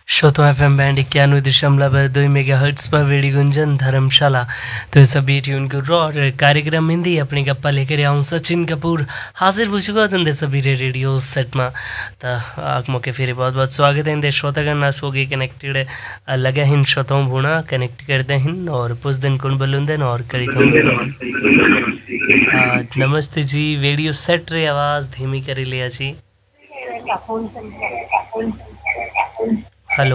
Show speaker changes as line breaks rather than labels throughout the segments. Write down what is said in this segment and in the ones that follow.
श्रोतो FM band 91.2 megahertz पर radio Gunjan धर्मशाला। तो सभी ट्यून करो और कार्यक्रम हिंदी अपनी गप्पा लेकर आऊँ सचिन कपूर हाजिर हो चुका तुंदे सभी रेडियो सेट में। तो आग मौके फिर बहुत बहुत स्वागत है इंदे श्रोतागण नास होगी कनेक्टेड लगे हिन श्रोताओं भूना कनेक्ट करते हिन और पुस दिन कुन बलुंदन और करी नमस्ते जी। रेडियो सेट रे आवाज़ धीमी करी लिया जी। हेलो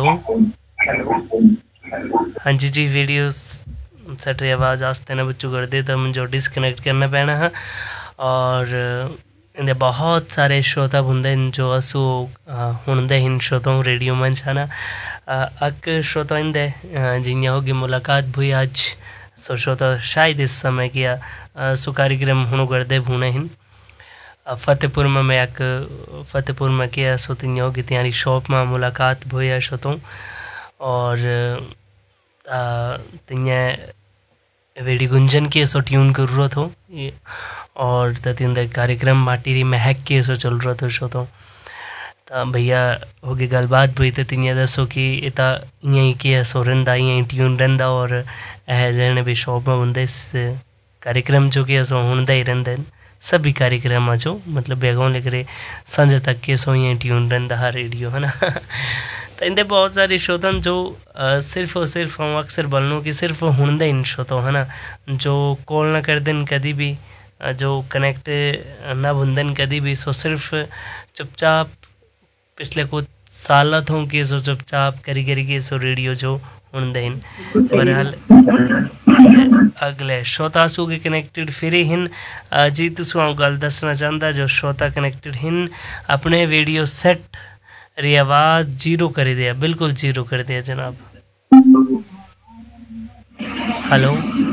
हाँ जी जी वीडियो सेट री आवाज़ आस्ते ना बच्चों कर दे तो मुझे डिस्कनेक्ट करना पैना है। और इंदे बहुत सारे श्रोता बुंदे जो असु हुंदे हिन श्रोताओं रेडियो मंच है ना अक श्रोता इंदे जिन्हें होगी मुलाकात भुई आज सो श्रोता शायद इस समय किया सु कार्यक्रम हुनु कर दे भूने हिन फतेहपुर में मैं एक फतेहपुर में किया सो तीन होगी त्यारी शॉप में मुलाकात भोया शोतों और तिन्या वेडी गुंजन के सो ट्यून कर रहा था और तीन कार्यक्रम माटीरी महक के सो चल रहा था शोतों तो भैया होगी गलबात भई तो तिन्या दसो कि इता यहीं किया सो रंदा यहीं ट्यून रंदा और जने भी शॉप में बंदे कार्यक्रम जो किया सो हुंदा ही रंदे सभी कार्यक्रम जो मतलब बेगों लेकर संजय तक के सो ये ट्यून रहा रेडियो है ना। तो इनके बहुत सारे श्रोतन जो सिर्फ और सिर्फ हम अक्सर बोलूँ कि सिर्फ हुंदे इन श्रोतों है ना जो कॉल ना कर दें कभी भी जो कनेक्ट ना बुंदन कभी भी सो सिर्फ चुपचाप पिछले कुछ साल थों के सो चुपचाप करी करी के सो रेडियो जो हुंदे इन बहरहाल अगले श्रोतासु के कनेक्टेड फिर हिन जी तुसु गल दसना चाहता जो श्रोता कनेक्टेड हिन अपने रेडियो सेट री आवाज़ जीरो कर दिया बिल्कुल जीरो कर दिया जनाब। हेलो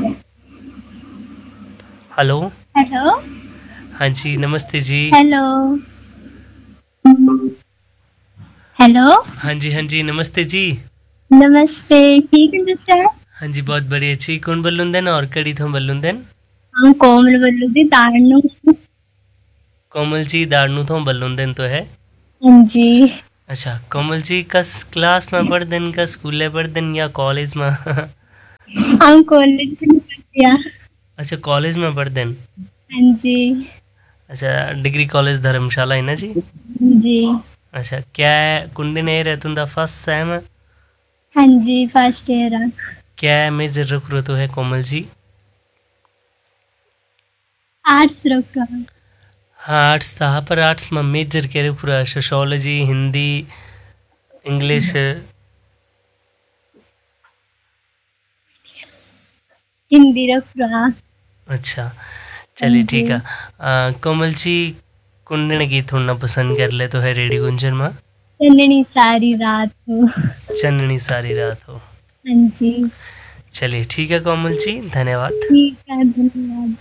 हेलो
हेलो
हाँ जी नमस्ते जी।
हेलो हेलो
हाँ जी नमस्ते जी।
नमस्ते ठीक है सर।
हाँ जी बहुत बढ़िया जी। कौन बल्लुंदन और कड़ी थो बल्लुंदन?
हम कोमल बल्लुदी दारणू।
कोमल जी दारणू थो बल्लुंदन तो है।
हाँ जी।
अच्छा कोमल जी कस क्लास में पढ़दन का स्कूल पढ़दन या कॉलेज में?
हम कॉलेज में पढ़तिया।
अच्छा कॉलेज में पढ़दन।
हाँ जी।
अच्छा डिग्री कॉलेज धर्मशाला है ना जी?
जी।
अच्छा क्या कुन दिन ए तुंदा फर्स्ट सेम?
हाँ जी फर्स्ट ईयर।
क्या मेजर रख रो तो है कोमल जी?
आर्ट्स रख रहा।
हाँ आर्ट्स था पर आर्ट्स में मेजर क्या रख रहा? Sociology Hindi English?
हिंदी रख रहा।
अच्छा चलिए ठीक है। कोमल जी कौन दिन गीत सुनना पसंद कर ले तो है रेडियो गुंजन में?
चंदनी सारी रात हो।
चंदनी सारी रात हो।
हाँ जी
चलिए ठीक है कोमल जी धन्यवाद।
ठीक है धन्यवाद।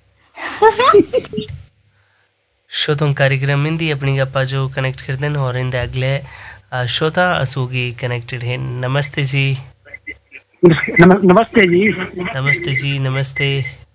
श्रोतों कार्यक्रम हिंदी अपनी गप्पा जो कनेक्ट कर दें और इन अगले श्रोता असुगी कनेक्टेड है। नमस्ते जी।
नमस्ते जी।
नमस्ते जी नमस्ते।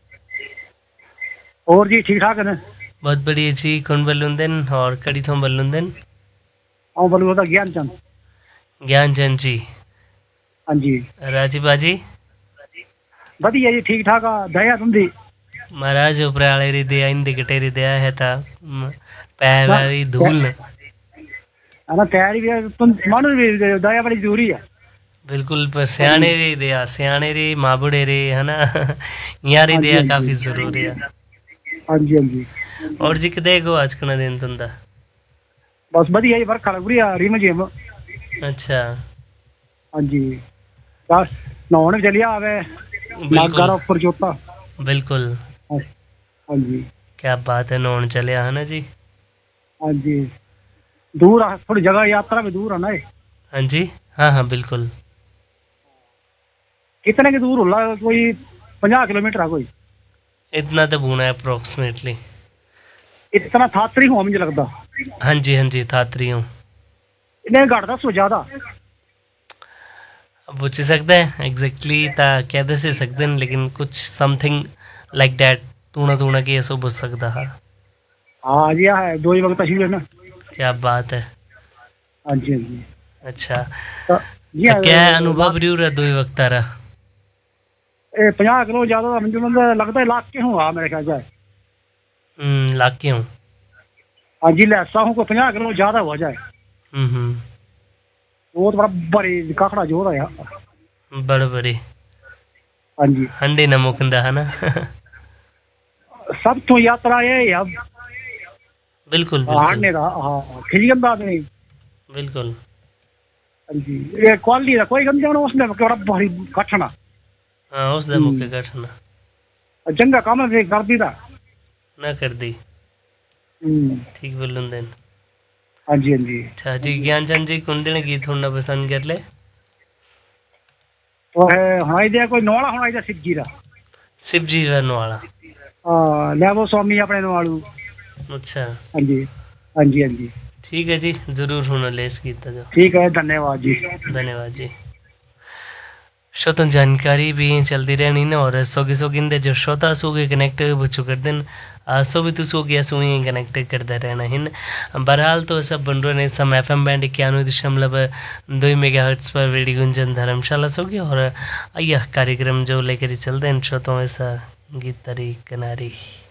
और जी ठीक ठाक है?
बहुत बढ़िया जी। कौन बल्लुंदन और कड़ी थो बल्लुंदन?
बलूदा ज्ञानचंद।
ज्ञानचंद जी।
हाँ जी
राजी बाजी
बढ़िया जी ठीक ठाक दया तुंदी
महाराज उपराले री दया इंदी कटेरी दया है ता पैरी धूल
है ना तैयारी भी तुम मानो भी दया बड़ी जरूरी है
बिल्कुल। पर सियाने री दया सियाने री माबुड़े री है ना यारी दया काफी जरूरी है।
हाँ जी हाँ जी।
और जी कदे को आज का दिन तुंदा?
बस बढ़िया जी वर्क बढ़िया रिम जिम।
अच्छा
हाँ जी बस नहाने चलिया आवे नागारा ऊपर जोता।
बिल्कुल
हाँ जी
क्या बात है नहाने चले है ना जी?
हाँ जी दूर थोड़ी जगह यात्रा भी दूर है ना।
हाँ जी हाँ बिल्कुल।
कितने के दूर होला कोई 50 किलोमीटर है कोई
इतना तो बूना है अप्रोक्सीमेटली।
इतना थात्री हूँ मुझे लगता।
हाँ जी थात्री हूँ।
इन्हें घट दसो ज्यादा
अब पूछ सकते हैं एग्जैक्टली ता क्या दस सकते हैं लेकिन कुछ समथिंग लाइक दैट तूना तूना की ऐसा बुझ सकता है।
हाँ जी है 2 ही वक्त है ना।
क्या बात है।
हाँ जी हाँ जी
अच्छा
तो
तो क्या अनुभव रही रहा दो वक्त तारा
50 किलो ज्यादा मुझे लगता है लाख के हूँ मेरे ख्याल से
लाके हूँ
हाँ जी लैसा हूँ को 50 किलो ज्यादा हो जाए वो तो बड़ा बड़ी काखड़ा जोर है
बड़े बड़े
हाँ जी
हंडे न मुकंदा है ना
सब तो यात्रा ये है अब
बिल्कुल
हारने का हाँ खिजगंदा नहीं
बिल्कुल
हाँ जी ये क्वालिटी का कोई गंदे उसने बड़ा बड़ी कठना
हाँ उस दम मुके कठना
चंगा काम है कर दी था
ना कर दी ठीक बोलूं देन
हाँ जी हाँ जी
अच्छा जी ज्ञानचंद जी कुंदन गीत होना पसंद कर ले
तो है हमारी दिया कोई नवाला होना चाहिए शिव जी का
शिव जी का वाला
ले वो स्वामी अपने नवालू
अच्छा
हाँ जी हाँ जी हाँ जी
ठीक है जी जरूर होना ले इस गीत जो
ठीक है धन्यवाद जी
श्रोता जानकारी भी चलती रहनी ना और सोगे सोगिंदे जो श्रोता सोगे कनेक्ट बच्चों कर दिन सो भी तू सो गया सो ही कनेक्ट करते रहना हिन बहरहाल तो सब बन रहे सम FM बैंड 91.2 मेगाहर्ट्ज पर रेडियो गुंजन धर्मशाला सो गया और आइया कार्यक्रम जो लेकर चलते हैं श्रोताओं ऐसा गीत तरी कनारी